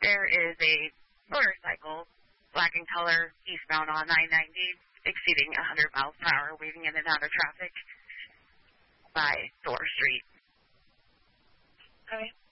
There is a motorcycle, black in color, eastbound on 990, exceeding 100 miles per hour, weaving in and out of traffic by Door Street. Okay.